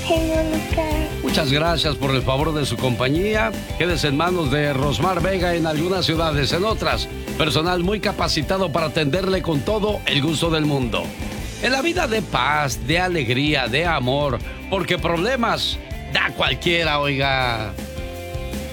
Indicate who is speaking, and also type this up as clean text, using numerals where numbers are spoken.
Speaker 1: genio Lucas.
Speaker 2: Muchas gracias por el favor de su compañía. Quédese en manos de Rosmar Vega en algunas ciudades, en otras, personal muy capacitado para atenderle con todo el gusto del mundo. En la vida de paz, de alegría, de amor, porque problemas da cualquiera, oiga.